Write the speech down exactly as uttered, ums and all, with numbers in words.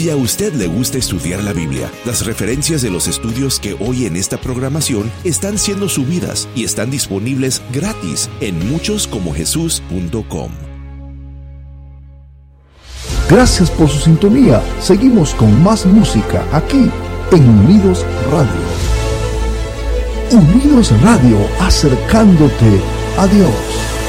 Si a usted le gusta estudiar la Biblia, las referencias de los estudios que hoy en esta programación están siendo subidas y están disponibles gratis en muchos como jesús punto com. Gracias por su sintonía. Seguimos con más música aquí en Unidos Radio. Unidos Radio, acercándote a Dios.